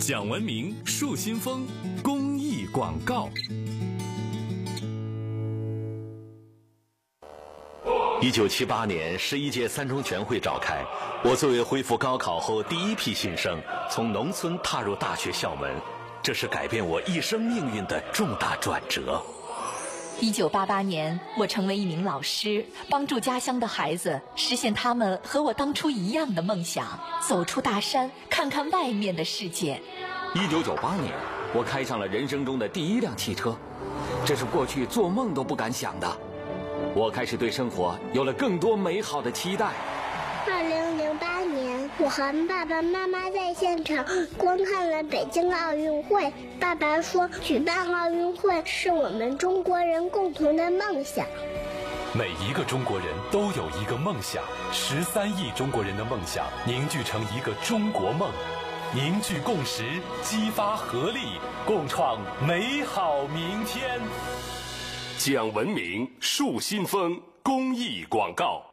讲文明树新风公益广告。1978年11届三中全会召开，我作为恢复高考后第一批新生，从农村踏入大学校门，这是改变我一生命运的重大转折。 1988年，我成为一名老师，帮助家乡的孩子实现他们和我当初一样的梦想，走出大山，看看外面的世界。 1998年，我开上了人生中的第一辆汽车，这是过去做梦都不敢想的。我开始对生活有了更多美好的期待。 2008年，我和爸爸妈妈在现场观看了北京奥运会。爸爸说，举办奥运会是我们中国人共同的梦想。 每一个中国人都有一个梦想，13亿中国人的梦想凝聚成一个中国梦，凝聚共识，激发合力，共创美好明天。讲文明树新风公益广告。